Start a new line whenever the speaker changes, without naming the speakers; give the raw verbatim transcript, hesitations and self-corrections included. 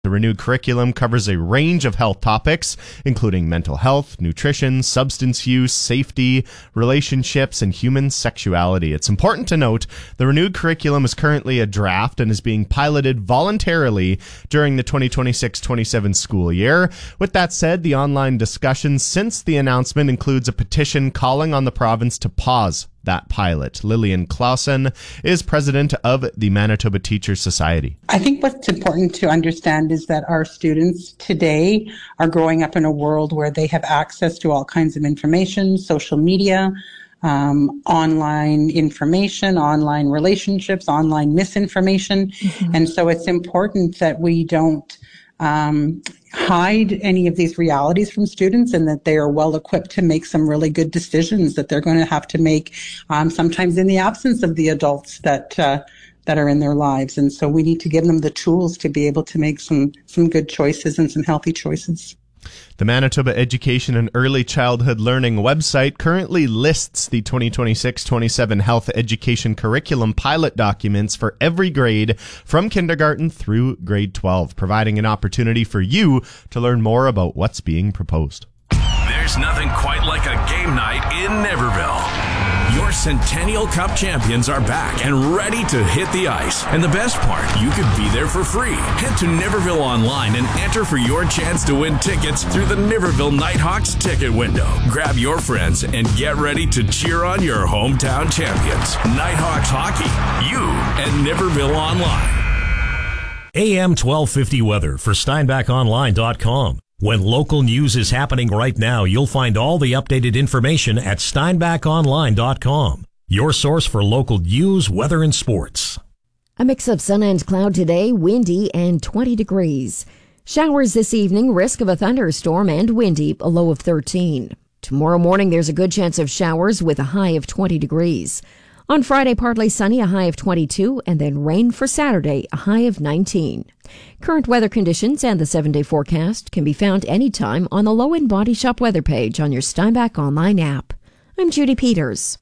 The renewed curriculum covers a range of health topics, including mental health, nutrition, substance use, safety, relationships, and human sexuality. It's important to note the renewed curriculum is currently a draft and is being piloted voluntarily during the twenty twenty-six twenty-seven school year. With that said, the online discussion since the announcement includes a petition calling on the province to pause that pilot. Lillian Clausen is president of the Manitoba Teachers Society.
I think what's important to understand is that our students today are growing up in a world where they have access to all kinds of information, social media, um, online information, online relationships, online misinformation. Mm-hmm. And so it's important that we don't um, hide any of these realities from students, and that they are well equipped to make some really good decisions that they're going to have to make um, sometimes in the absence of the adults that uh, that are in their lives. And so we need to give them the tools to be able to make some some good choices and some healthy choices.
The Manitoba Education and Early Childhood Learning website currently lists the twenty twenty-six twenty-seven health education curriculum pilot documents for every grade from kindergarten through grade twelve, providing an opportunity for you to learn more about what's being proposed.
There's nothing quite like a game night in Niverville. Your Centennial Cup champions are back and ready to hit the ice. And the best part, you could be there for free. Head to Niverville Online and enter for your chance to win tickets through the Niverville Nighthawks ticket window. Grab your friends and get ready to cheer on your hometown champions. Nighthawks Hockey, you and Niverville Online.
A M twelve fifty weather for Steinbach Online dot com. When local news is happening right now, you'll find all the updated information at Steinbach Online dot com. Your source for local news, weather, and sports.
A mix of sun and cloud today, windy and twenty degrees. Showers this evening, risk of a thunderstorm and windy, a low of thirteen. Tomorrow morning, there's a good chance of showers with a high of twenty degrees. On Friday, partly sunny, a high of twenty-two, and then rain for Saturday, a high of nineteen. Current weather conditions and the seven-day forecast can be found anytime on the Low End Body Shop weather page on your Steinbach Online app. I'm Judy Peters.